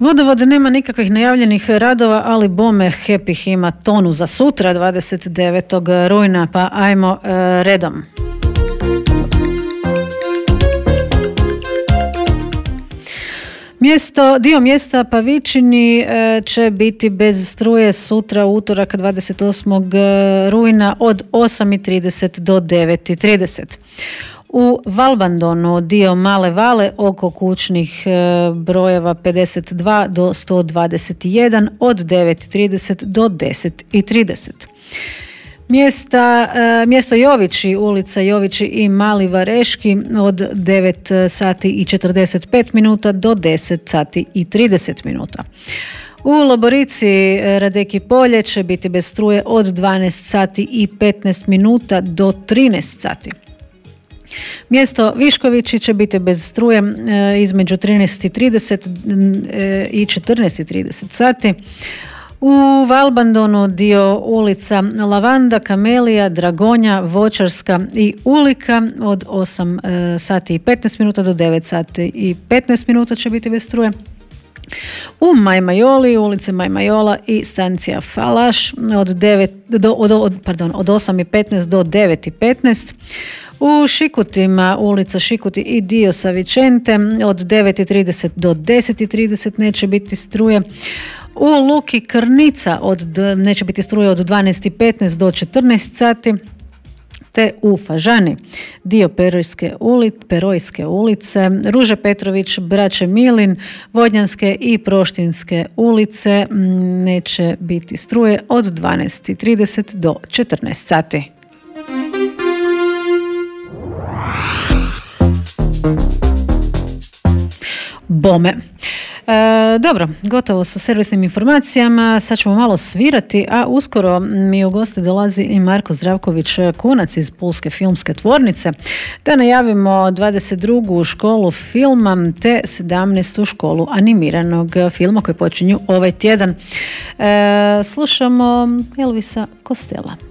Vodovod nema nikakvih najavljenih radova, ali bome Hepih ima tonu za sutra 29. rujna, pa ajmo redom. Dio mjesta Pavičini će biti bez struje sutra, utorak 28. rujna od 8:30 do 9:30. U Valbandonu dio Male Vale oko kućnih brojeva 52 do 121 od 9:30 do 10:30. Mjesto Jovići, ulica Jovići i Mali Vareški od 9 sati i 45 minuta do 10 sati i 30 minuta. U Loborici Radeki Polje će biti bez struje od 12 sati i 15 minuta do 13 sati. Mjesto Viškovići će biti bez struje između 13:30 i 14:30 sati. U Valbandonu dio ulica Lavanda, Kamelija, Dragonja, Voćarska i Ulika od 8 sati i 15 minuta do 9 sati i 15 minuta će biti bez struje. U Majmajoli, ulice Majmajola i stancija Falaš od 8:15 do 9:15. U Šikutima, ulica Šikuti i dio Savičente od 9:30 do 10:30 neće biti struje. U Luki Krnica neće biti struje od 12:15 do 14 sati, te u Fažani dio Perojske ulice, Ruže Petrović, Braće Milin, Vodnjanske i Proštinske ulice neće biti struje od 12:30 do 14 sati. Bome. Dobro, gotovo sa servisnim informacijama, sad ćemo malo svirati, a uskoro mi u goste dolazi i Marko Zdravković Kunac iz Pulske filmske tvornice, da najavimo 22. školu filma te 17. školu animiranog filma koji počinju ovaj tjedan. Slušamo Elvisa Costello.